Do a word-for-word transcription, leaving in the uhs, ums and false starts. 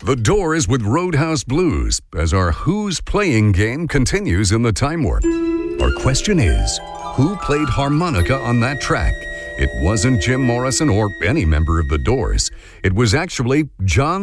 The Doors with Roadhouse Blues as our Who's Playing game continues in the Time Warp. Our question is, who played harmonica on that track? It wasn't Jim Morrison or any member of The Doors. It was actually John